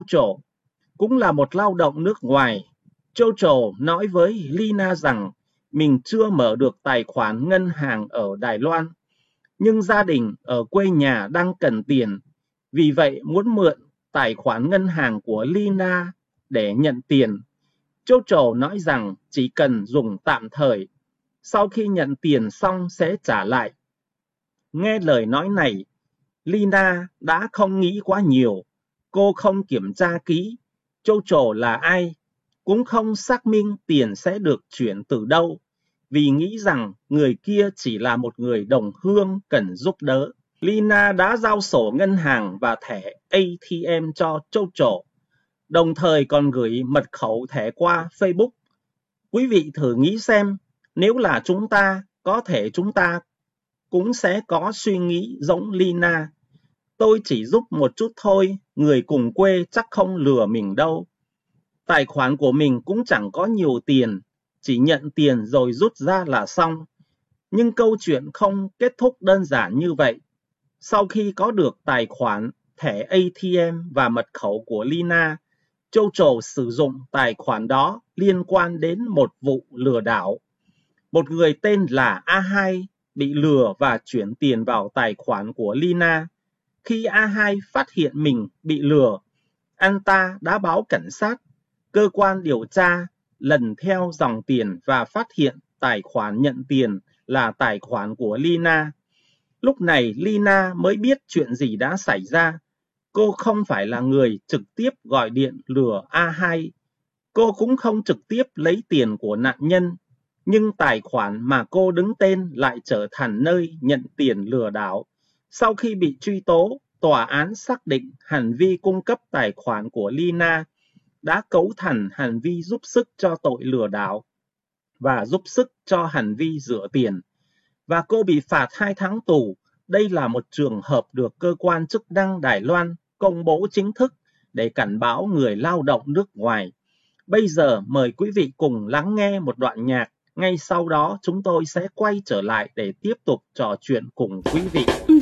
Trổ, cũng là một lao động nước ngoài. Châu Trổ nói với Lina rằng mình chưa mở được tài khoản ngân hàng ở Đài Loan, nhưng gia đình ở quê nhà đang cần tiền, vì vậy muốn mượn tài khoản ngân hàng của Lina để nhận tiền. Châu Trổ nói rằng chỉ cần dùng tạm thời, sau khi nhận tiền xong sẽ trả lại. Nghe lời nói này, Lina đã không nghĩ quá nhiều. Cô không kiểm tra kỹ Châu Trổ là ai, cũng không xác minh tiền sẽ được chuyển từ đâu, vì nghĩ rằng người kia chỉ là một người đồng hương cần giúp đỡ. Lina đã giao sổ ngân hàng và thẻ ATM cho Châu Trổ, đồng thời còn gửi mật khẩu thẻ qua Facebook. Quý vị thử nghĩ xem, nếu là chúng ta, có thể chúng ta cũng sẽ có suy nghĩ giống Lina. Tôi chỉ giúp một chút thôi, người cùng quê chắc không lừa mình đâu. Tài khoản của mình cũng chẳng có nhiều tiền, chỉ nhận tiền rồi rút ra là xong. Nhưng câu chuyện không kết thúc đơn giản như vậy. Sau khi có được tài khoản, thẻ ATM và mật khẩu của Lina, Châu Trổ sử dụng tài khoản đó liên quan đến một vụ lừa đảo. Một người tên là A2 bị lừa và chuyển tiền vào tài khoản của Lina. Khi A2 phát hiện mình bị lừa, anh ta đã báo cảnh sát. Cơ quan điều tra lần theo dòng tiền và phát hiện tài khoản nhận tiền là tài khoản của Lina. Lúc này Lina mới biết chuyện gì đã xảy ra. Cô không phải là người trực tiếp gọi điện lừa A2. Cô cũng không trực tiếp lấy tiền của nạn nhân. Nhưng tài khoản mà cô đứng tên lại trở thành nơi nhận tiền lừa đảo. Sau khi bị truy tố, tòa án xác định hành vi cung cấp tài khoản của Lina đã cấu thành hành vi giúp sức cho tội lừa đảo và giúp sức cho hành vi rửa tiền. Và cô bị phạt 2 tháng tù. Đây là một trường hợp được cơ quan chức năng Đài Loan công bố chính thức để cảnh báo người lao động nước ngoài. Bây giờ mời quý vị cùng lắng nghe một đoạn nhạc. Ngay sau đó chúng tôi sẽ quay trở lại để tiếp tục trò chuyện cùng quý vị.